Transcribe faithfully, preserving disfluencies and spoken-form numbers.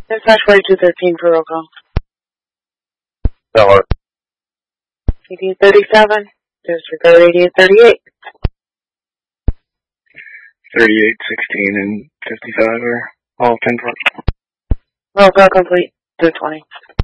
Dispatch forty-two thirteen for roll call. Stellar. eighteen thirty-seven, disregard eighty-eight thirty-eight. thirty-eight sixteen and fifty-five are all ten for. Roll call complete. two twenty.